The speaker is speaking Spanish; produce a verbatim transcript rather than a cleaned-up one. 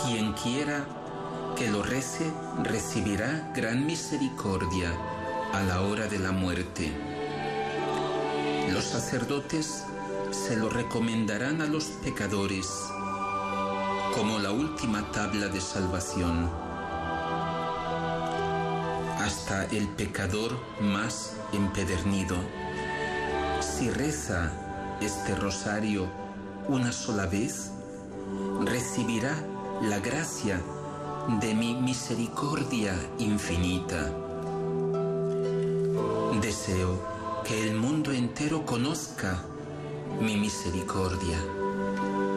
Quien quiera que lo rece recibirá gran misericordia a la hora de la muerte. Los sacerdotes se lo recomendarán a los pecadores como la última tabla de salvación. Hasta el pecador más empedernido, si reza este rosario una sola vez, recibirá la gracia de mi misericordia infinita. Deseo que el mundo entero conozca mi misericordia.